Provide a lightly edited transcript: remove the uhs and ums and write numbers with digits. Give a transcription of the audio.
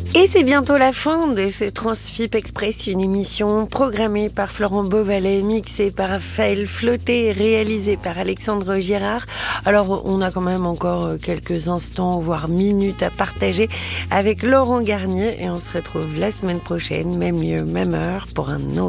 Et c'est bientôt la fin de ce Transfip Express, une émission programmée par Florent Beauvalet, mixée par Raphaël Flauté, réalisée par Alexandre Girard. Alors, on a quand même encore quelques instants, voire minutes à partager avec Laurent Garnier et on se retrouve la semaine prochaine, même lieu, même heure, pour un autre